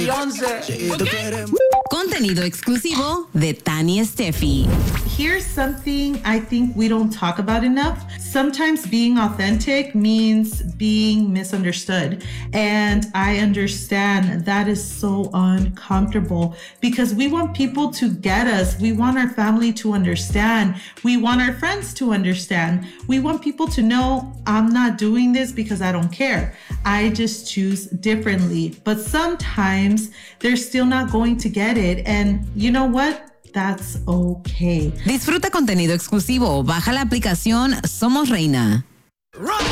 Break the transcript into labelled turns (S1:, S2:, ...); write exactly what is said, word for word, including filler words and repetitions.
S1: Beyoncé.
S2: Okay.
S3: Contenido exclusivo de Tani Steffi.
S4: Here's something I think we don't talk about enough. Sometimes being authentic means being misunderstood. And I understand that is so uncomfortable because we want people to get us. We want our family to understand. We want our friends to understand. We want people to know I'm not doing this because I don't care. I just choose differently. But sometimes they're still not going to get it. And you know what? That's okay.
S3: Disfruta contenido exclusivo. Baja la aplicación Somos Reina.